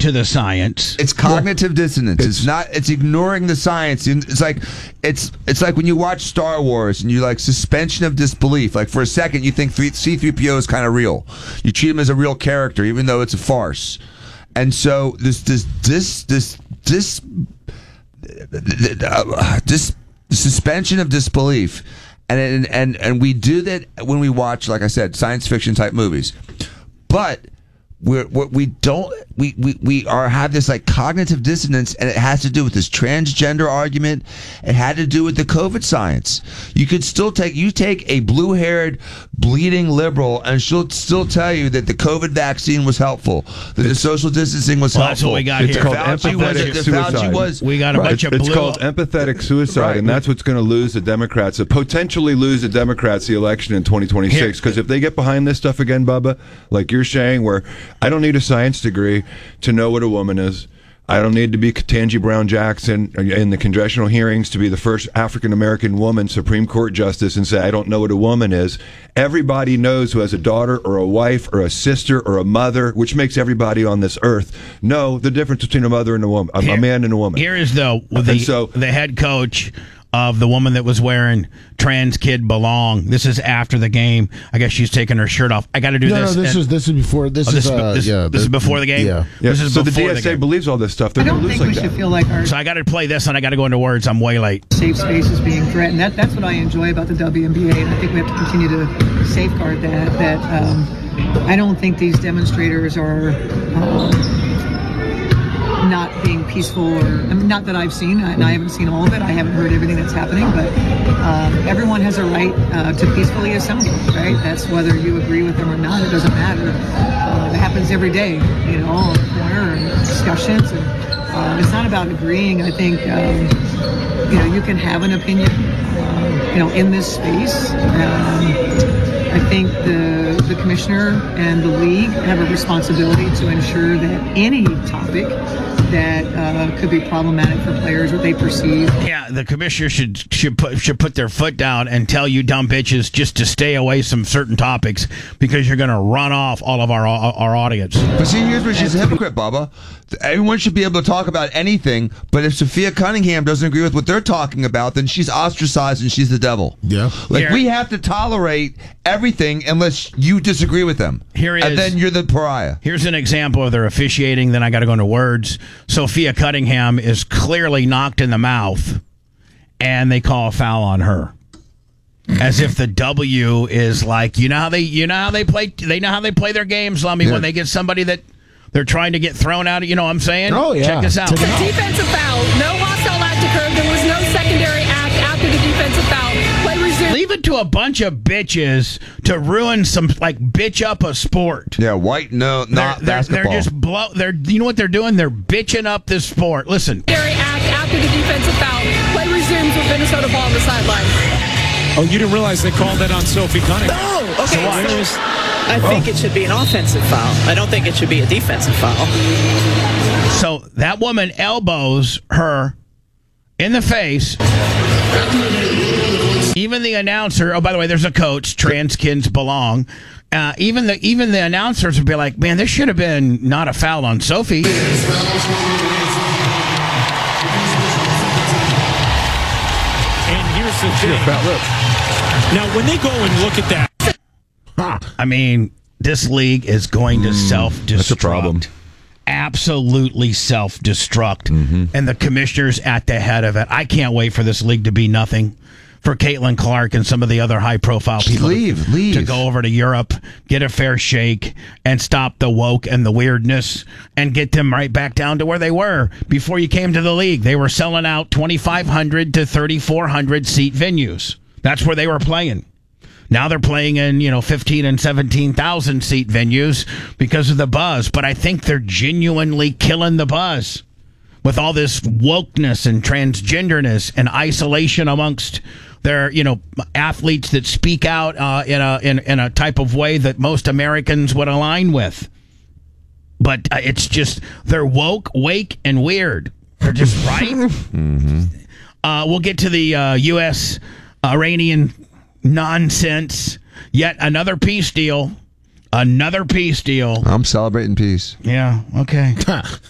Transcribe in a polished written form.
to the science. It's cognitive dissonance. It's ignoring the science. It's like when you watch Star Wars and you like suspension of disbelief. Like for a second you think C-3PO is kind of real. You treat him as a real character even though it's a farce. And so this suspension of disbelief, and we do that when we watch, like I said, science fiction type movies, but we have this like cognitive dissonance, and it has to do with this transgender argument. It had to do with the COVID science. You could still take a blue-haired bleeding liberal, and she'll still tell you that the COVID vaccine was helpful, that the social distancing was helpful. That's what we got it's here. Called empathetic suicide. We got a bunch of blue. It's called empathetic suicide, and that's what's going to lose the Democrats, potentially lose the Democrats the election in 2026. Because if they get behind this stuff again, Bubba, like you're saying, where I don't need a science degree to know what a woman is. I don't need to be Ketanji Brown Jackson in the congressional hearings to be the first African-American woman Supreme Court justice and say, I don't know what a woman is. Everybody knows who has a daughter or a wife or a sister or a mother, which makes everybody on this earth know the difference between a mother and a woman, a man and a woman. Here is, though, the head coach of the woman that was wearing Trans Kid Belong. This is after the game. I guess she's taking her shirt off. I got to do this. No, this is before. This is before the game. Yeah. This is so the before DSA believes all this stuff. They're I don't lose think like we that. should feel like our So I got to play this, and I got to go into words. I'm way late. safe space is being threatened. That's what I enjoy about the WNBA, and I think we have to continue to safeguard that. I don't think these demonstrators are not being peaceful, or not that I've seen, and I haven't seen all of it. I haven't heard everything that's happening, but everyone has a right to peacefully assemble, right? That's whether you agree with them or not. It doesn't matter. It happens every day, on the corner and discussions. And it's not about agreeing. I think, you can have an opinion, in this space. I think the commissioner and the league have a responsibility to ensure that any topic that could be problematic for players, what they perceive. Yeah, the commissioner should put their foot down and tell you dumb bitches just to stay away from certain topics because you're going to run off all of our audience. But see, here's where she's a hypocrite, Bubba. Everyone should be able to talk about anything, but if Sophia Cunningham doesn't agree with what they're talking about, then she's ostracized and she's the devil. Yeah. We have to tolerate everything unless you disagree with them. And then you're the pariah. Here's an example of their officiating, then I got to go into words. Sophia Cunningham is clearly knocked in the mouth, and they call a foul on her. As if the W is like, you know how they play their games, Lummy, when they get somebody that they're trying to get thrown out. You know what I'm saying? Oh, yeah. Check this out. It's a defensive foul. No hostile act occurred. There was no secondary act after the defensive foul. Play resumed. Leave it to a bunch of bitches to ruin some, bitch up a sport. Yeah, not basketball. They're just you know what they're doing? They're bitching up this sport. Listen. Secondary act after the defensive foul. Play resumes with Minnesota ball on the sideline. Oh, you didn't realize they called that on Sophie Cunningham? No. Okay. I think it should be an offensive foul. I don't think it should be a defensive foul. So that woman elbows her in the face. Even the announcer, oh, by the way, there's a coach, Trans Kids Belong. Even the announcers would be like, man, this should have been not a foul on Sophie. And here's the thing. Now, when they go and look at that. I mean, this league is going to self-destruct. That's a problem. Absolutely self-destruct. Mm-hmm. And the commissioner's at the head of it. I can't wait for this league to be nothing. For Caitlin Clark and some of the other high-profile people to go over to Europe, get a fair shake, and stop the woke and the weirdness, and get them right back down to where they were before you came to the league. They were selling out 2,500 to 3,400 seat venues. That's where they were playing. Now they're playing in 15 and 17,000 seat venues because of the buzz. But I think they're genuinely killing the buzz with all this wokeness and transgenderness and isolation amongst their athletes that speak out in a type of way that most Americans would align with. But it's just they're woke, wake, and weird. They're just right. Mm-hmm. We'll get to the U.S. Iranian nonsense. Yet another peace deal. Another peace deal. I'm celebrating peace. Yeah, okay.